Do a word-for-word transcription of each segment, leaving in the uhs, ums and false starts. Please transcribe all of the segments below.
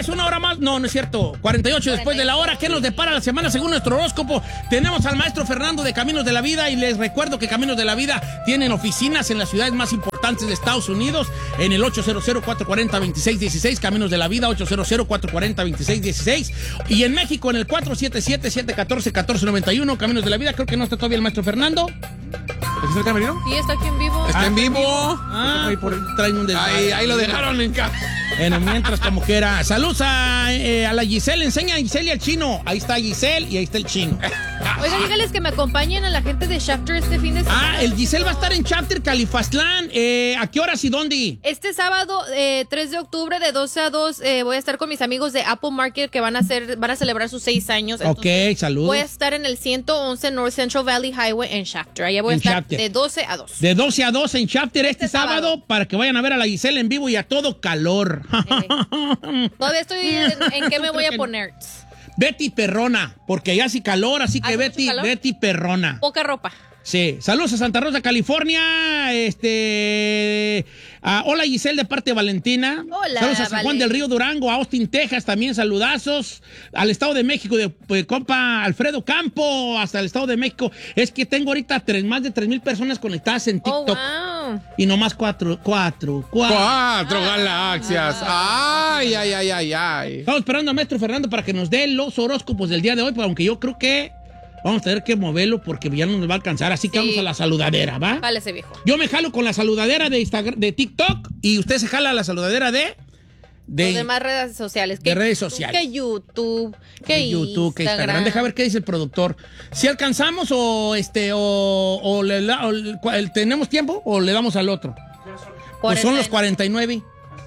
una hora más. No, no es cierto. cuarenta y ocho después de la hora. ¿Qué nos depara la semana según nuestro horóscopo? Tenemos al maestro Fernando de Caminos de la Vida y les recuerdo que Caminos de la Vida tienen oficinas en las ciudades más importantes de Estados Unidos en el ocho cero cero, cuatro cuatro cero, dos seis uno seis, Caminos de la Vida ocho cero cero, cuatro cuatro cero, dos seis uno seis y en México en el cuatro siete siete, siete uno cuatro, uno cuatro nueve uno, Caminos de la Vida. Creo que no está todavía el maestro Fernando. ¿Es el camerino? Sí, está aquí en vivo. Está Ah, en vivo. Ah, ahí, por ahí traen un desmadre. Ahí, ahí lo dejaron en casa. Bueno, mientras como quiera. Saludos a, eh, a la Giselle. Enseña a Giselle y al chino. Ahí está Giselle y ahí está el chino. Oiga, dígales que me acompañen a la gente de Shafter este fin de semana. Ah, el Giselle va a estar en Shafter, Califastlán. Eh, ¿A qué horas y dónde? Este sábado, eh, tres de octubre, de doce a dos, eh, voy a estar con mis amigos de Apple Market que van a hacer, van a celebrar sus seis años. Ok, saludos. Voy a estar en el ciento once North Central Valley Highway en Shafter. Allá voy a En estar Shafter. de doce a dos. De doce a dos en Shafter este, Este sábado. sábado, para que vayan a ver a la Giselle en vivo y a todo calor. Eh. Todavía estoy en, en qué me voy a poner. Betty Perrona, porque allá sí calor, así que ¿Hace Betty, mucho calor? Betty Perrona. Poca ropa. Sí, saludos a Santa Rosa, California. Este, a, hola Giselle de parte de Valentina. Hola, Saludos a San Juan Vale. del Río Durango, a Austin, Texas, también saludazos. Al Estado de México de pues, compa Alfredo Campo, hasta el Estado de México. Es que tengo ahorita tres, más de tres mil personas conectadas en Oh, TikTok. wow. Y nomás cuatro, cuatro, cuatro. Cuatro galaxias. Ay, ay, ay, ay, ay. Estamos esperando a maestro Fernando para que nos dé los horóscopos del día de hoy, pero aunque yo creo que vamos a tener que moverlo porque ya no nos va a alcanzar. Así que Sí. vamos a la saludadera, ¿va? Vale ese viejo. Yo me jalo con la saludadera de Instagram, de TikTok y usted se jala la saludadera de... de Los demás redes sociales. de redes sociales. Que YouTube, que de YouTube, que Instagram. Instagram. Deja ver qué dice el productor. Si alcanzamos o este o, o, le, la- o el- cuál- tenemos tiempo o le damos al otro. Pues son los cuarenta y nueve.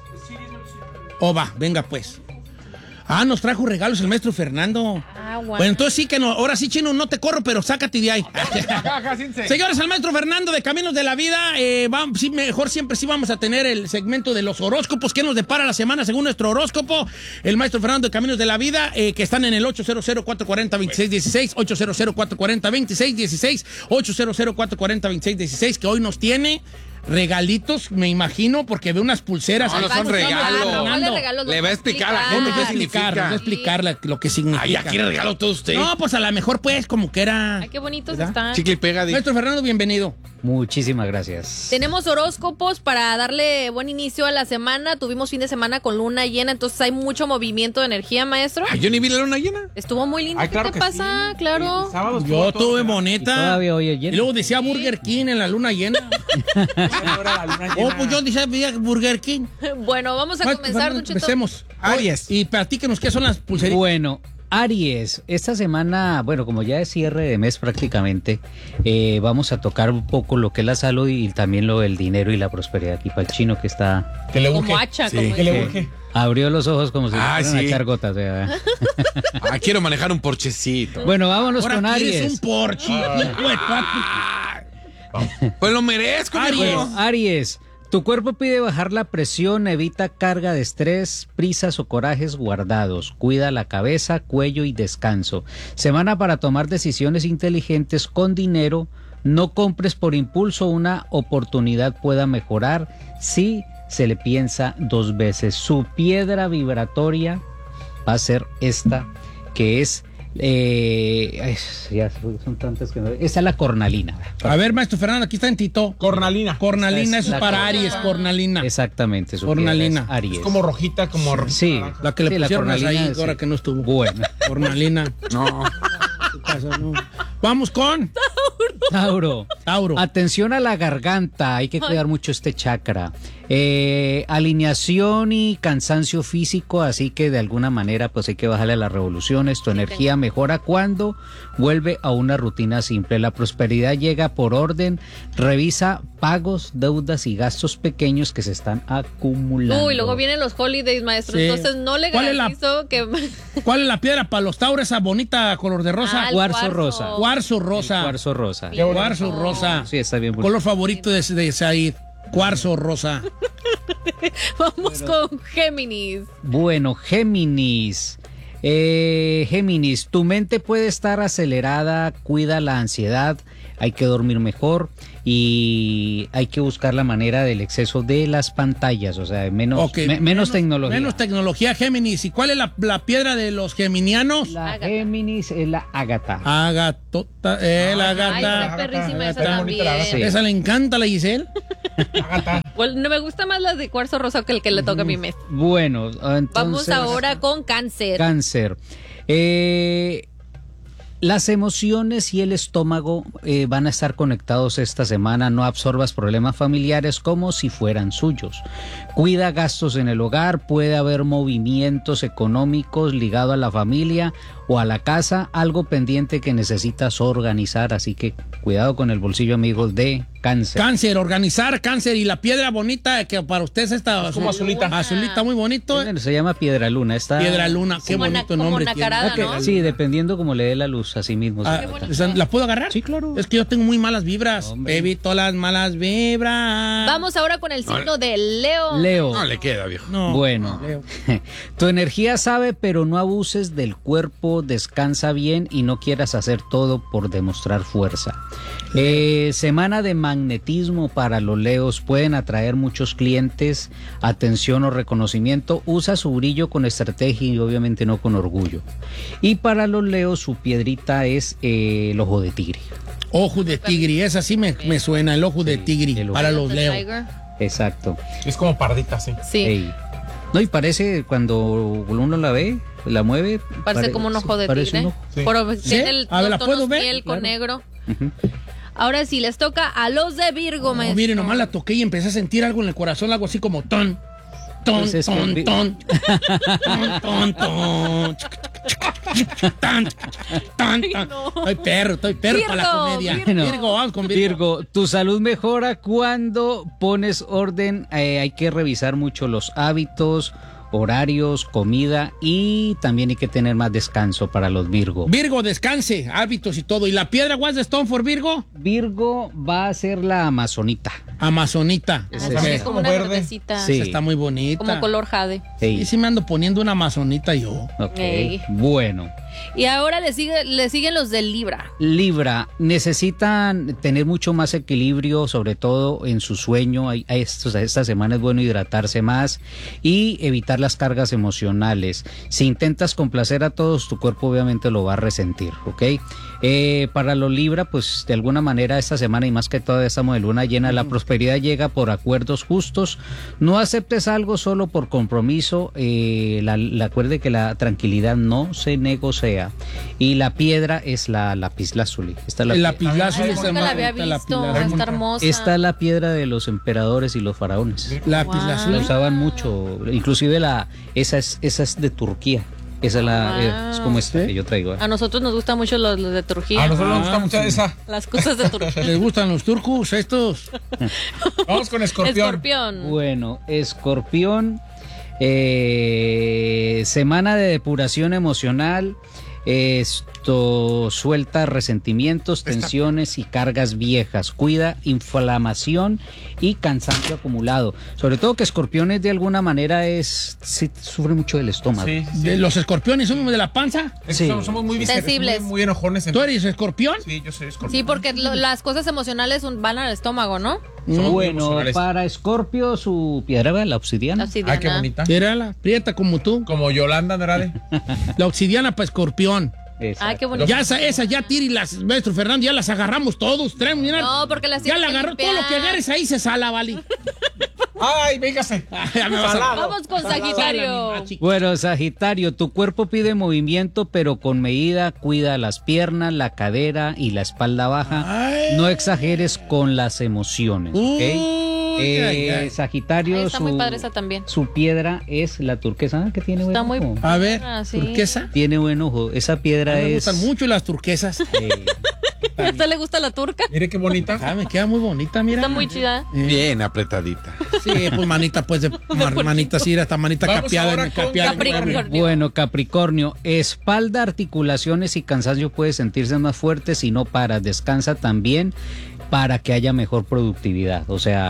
O va, venga pues. Ah, nos trajo regalos el maestro Fernando. Ah, wow. Bueno, entonces sí que no, ahora sí, chino, no te corro, pero sácate de ahí. Señores, al maestro Fernando de Caminos de la Vida, eh, vamos, sí, mejor siempre sí vamos a tener el segmento de los horóscopos que nos depara la semana según nuestro horóscopo. El maestro Fernando de Caminos de la Vida, eh, que están en el ocho cero cero, cuatro cuatro cero, dos seis uno seis, ocho cero cero, cuatro cuatro cero, dos seis uno seis, ocho cero cero, cuatro cuatro cero, dos seis uno seis, que hoy nos tiene regalitos, me imagino, porque ve unas pulseras. No, no Ahí son estamos regalos. hablando. ¿Cuáles regalos? Le va a explicar a la No, gente nos va a qué explicar, nos va a significa. explicar la- lo que significa. Ay, aquí regalo todo usted. No, pues a lo mejor pues como que era... Ay, qué bonitos ¿verdad? están. Chicle y pega. di- Maestro Fernando, bienvenido. Muchísimas gracias. Tenemos horóscopos para darle buen inicio a la semana. Tuvimos fin de semana con luna llena, entonces hay mucho movimiento de energía, maestro. Ay, yo ni vi la luna llena. Estuvo muy lindo. Ay, ¿Qué claro te que pasa? sí. Claro. El sábado estuvo Yo todo tuve cerrado. bonita. Y todavía hoy ayer. Y luego decía Burger King en la luna llena. Ahora la luna Oh, llena. pues yo decía Burger King. Bueno, vamos a Maestro comenzar, Fernando, Don Cheto. empecemos. Aries. Y platíquenos qué son las pulseritas. Bueno, Aries, esta semana, bueno, como ya es cierre de mes prácticamente, eh, vamos a tocar un poco lo que es la salud y también lo del dinero y la prosperidad aquí para el chino que está... Que le Como urge. hacha, Sí. como ¿Qué le que urge? abrió los ojos como si Ah, fueran a sí. echar gotas. ¿verdad? Ah, quiero manejar un porchecito. Bueno, vámonos Ahora con quieres Aries. un Porsche. hijo de papi. Pues lo merezco, Aries. mijo. Bueno, Aries, tu cuerpo pide bajar la presión, evita carga de estrés, prisas o corajes guardados, cuida la cabeza, cuello y descanso. Semana para tomar decisiones inteligentes con dinero, no compres por impulso, una oportunidad pueda mejorar si se le piensa dos veces. Su piedra vibratoria va a ser esta, que es... Eh, ay, ya son tantas que no- esta es la cornalina. A ver, maestro Fernando, aquí está en Tito. Cornalina. Cornalina, eso es La para cornalina. Aries, cornalina. Exactamente, su Cornalina. piedra es Aries. Es como rojita, como rojita. Sí. naranja. La que le Sí, la pusieron ahí cornalina, ahora sí. que no estuvo. Bueno, Cornalina. No. ¿Qué pasa, no? Vamos con Tauro. Tauro. Atención a la garganta, hay que cuidar mucho este chakra. Eh, alineación y cansancio físico, así que de alguna manera pues hay que bajarle a las revoluciones. Tu energía mejora cuando vuelve a una rutina simple. La prosperidad llega por orden. Revisa pagos, deudas y gastos pequeños que se están acumulando. Uy, luego vienen los holidays, maestro. Sí. Entonces no le ¿Cuál es la- garantizo que. ¿Cuál es la piedra para los Tauros? Esa bonita color de rosa. Ah, el Cuarzo rosa. Cuarzo rosa. Cuarzo rosa. Qué bonito. Cuarzo rosa. Sí, está bien bonito. Color favorito de, de Said. Cuarzo rosa. Vamos con Géminis. Bueno, Géminis. Eh, Géminis, tu mente puede estar acelerada, cuida la ansiedad, hay que dormir mejor y hay que buscar la manera del exceso de las pantallas, o sea, menos, Okay, me- menos, tecnología. Menos tecnología, Géminis. ¿Y cuál es la, la piedra de los geminianos? La Ágata. Géminis es la ágata. Agatota, eh, la Ay, gata. está perrísima esa Está bonita la también. gata. Sí. Esa le encanta a la Giselle. Ágata. Well, no me gusta más la de cuarzo rosa que el que le toca a mi mes. Bueno, entonces... Vamos ahora con cáncer. Cáncer. Eh, las emociones y el estómago eh, van a estar conectados esta semana. No absorbas problemas familiares como si fueran suyos. Cuida gastos en el hogar. Puede haber movimientos económicos ligados a la familia o a la casa. Algo pendiente que necesitas organizar. Así que cuidado con el bolsillo, amigos, de cáncer. Cáncer, organizar cáncer. Y la piedra bonita que para ustedes está Es como azulita. Azulita, muy bonito. Bueno, se llama piedra luna. Está... Piedra luna, qué Como na- bonito como nombre nacarada, tiene. ¿no? Sí, dependiendo como le dé la luz a sí mismo. Ah, ¿la puedo agarrar? Sí, claro. Es que yo tengo muy malas vibras. Hombre. Evito las malas vibras. Vamos ahora con el signo de Leo. Leo. No le queda, viejo. No. Bueno, Leo. tu energía sabe, pero no abuses del cuerpo, descansa bien y no quieras hacer todo por demostrar fuerza. Eh, semana de magnetismo para los Leos, pueden atraer muchos clientes, atención o reconocimiento. Usa su brillo con estrategia y obviamente no con orgullo. Y para los Leos su piedrita es eh, el ojo de tigre. Ojo de tigre, esa sí me, me suena, el ojo de tigre el ojo. para los Leo. Tiger. Exacto. Es como pardita, sí. Sí. Ey. No, y parece cuando uno la ve, la mueve. Parece pare- como un ojo sí, de parece tigre. un ojo. Sí. Pero ¿Sí? tiene el, A ver, ¿la los puedo tonos ver? piel con Claro. negro. Ujú. Ahora sí, les toca a los de Virgo, No, maestro. mire, nomás la toqué y empecé a sentir algo en el corazón, algo así como ton, ton, Pues es ton, que- ton, ton, ton, ton, tan, tan, tan. Estoy perro, estoy perro para la Virgo, comedia. Virgo. Virgo, vamos con Virgo. Virgo, tu salud mejora cuando pones orden. Eh, hay que revisar mucho los hábitos, horarios, comida y también hay que tener más descanso para los Virgo. Virgo, descanse, hábitos y todo. ¿Y la piedra What's the Stone for Virgo? Virgo va a ser la amazonita. Amazonita. Ah, Ese sí, es. es como Como una verde. verdecita. Sí. Esa está muy bonita. Como color jade. Ey, Y sí me ando poniendo una amazonita yo. ok, Ey. bueno. Y ahora le, sigue, le siguen los de Libra. Libra, necesitan tener mucho más equilibrio, sobre todo en su sueño. Hay- hay estos- esta semana es bueno hidratarse más y evitar las cargas emocionales. Si intentas complacer a todos, tu cuerpo obviamente lo va a resentir, ¿ok? Eh, para los Libra, pues de alguna manera esta semana y más que todo estamos de luna llena, la prosperidad llega por acuerdos justos. No aceptes algo solo por compromiso. Eh, la, la- acuerde que la tranquilidad no se negocia. Y la piedra es la lapislázuli. Esta es la, El pie- lapislázuli Ay, está nunca más la había bonita, la visto. lapislázuli. Está hermosa. esta es la piedra de los emperadores y los faraones. Lapislázuli. La usaban mucho, inclusive la esa es esa es de Turquía. Esa es la Wow. eh, es como esta que yo traigo. ¿eh? A nosotros nos gustan mucho los, los de Turquía. A nosotros nos gusta Ah, mucho sí. esa. Las cosas de Turquía. ¿Les gustan los turcos estos? Vamos con escorpión. Escorpión. Bueno, Escorpión, eh, semana de depuración emocional. Esto suelta resentimientos, tensiones y cargas viejas. Cuida inflamación y cansancio acumulado. Sobre todo que Escorpiones de alguna manera es sí, sufre mucho del estómago. Sí, sí. ¿De los escorpiones somos de la panza? Es Sí. que somos, somos muy viscerales, Sensibles. Muy, muy enojones. en- ¿Tú eres escorpión? Sí, yo soy escorpión. Sí, porque lo- las cosas emocionales un- van al estómago, ¿no? Somos muy Bueno, emocionales. para Escorpio su piedra, ¿verdad? La obsidiana. La obsidiana. Ay, qué bonita. Mírala, prieta como tú. Como Yolanda Andrade. La obsidiana para escorpión. Exacto. Ay, qué bonito. Ya esa, esa ya tiri las, maestro Fernando, ya las agarramos todos. Traemos, mira. No, porque las Ya tienes la que agarró, todo lo que limpiar. agarres ahí se sala, vale. Ay, véngase. Ya me vas a- Vamos con Sagitario. Ah, chico. Bueno, Sagitario, tu cuerpo pide movimiento, pero con medida. Cuida las piernas, la cadera y la espalda baja. Ay. No exageres con las emociones, ¿ok? Uy, Eh, ay, ay. Sagitario, Ay, está su, muy padre esa también. su piedra es la turquesa. ¿Ah, que tiene buen Está muy- ojo? A ver, Ah, sí. turquesa. Tiene buen ojo. Esa piedra Me es... gustan mucho las turquesas. eh, ¿A usted le gusta la turca? Mire qué bonita. Ah, me queda muy bonita, mira. Está muy chida. Eh, Bien apretadita. Sí, pues manita, pues de mar- manita, sí, esta manita Vamos capeada. ahora me con capeada. Capricornio. Bueno, Capricornio, espalda, articulaciones y cansancio puede sentirse más fuerte si no paras. Descansa también para que haya mejor productividad. O sea,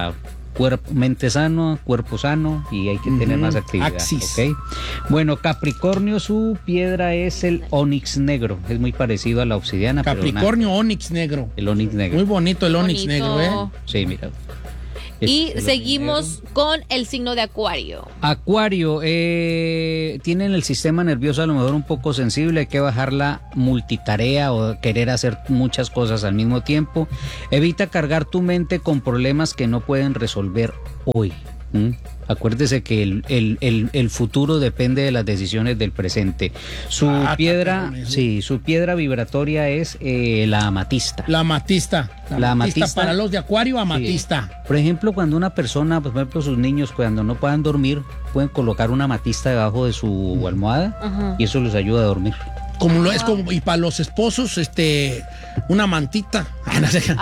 Cuerpo, mente sano, cuerpo sano y hay que tener Ujú. más actividad. Axis. ¿Ok? Bueno, Capricornio, su piedra es el onix negro. Es muy parecido a la obsidiana. pero Capricornio, nada. onix negro. El onix negro. Muy bonito el onix Bonito. negro, ¿eh? Sí, mira. Y Es el seguimos onix negro. con el signo de Acuario. Acuario, eh, tienen el sistema nervioso a lo mejor un poco sensible, hay que bajar la multitarea o querer hacer muchas cosas al mismo tiempo. Evita cargar tu mente con problemas que no pueden resolver hoy. ¿m? Acuérdese que el, el, el, el futuro depende de las decisiones del presente. Su Ah, piedra, está con eso. sí, su piedra vibratoria es eh, la amatista. La amatista. La, La amatista, amatista. para los de Acuario, amatista. Sí. Por ejemplo, cuando una persona, por ejemplo, sus niños, cuando no puedan dormir, pueden colocar una amatista debajo de su almohada Ajá. y eso les ayuda a dormir. Como lo es como, y para los esposos, este, una mantita. Ah, no sé.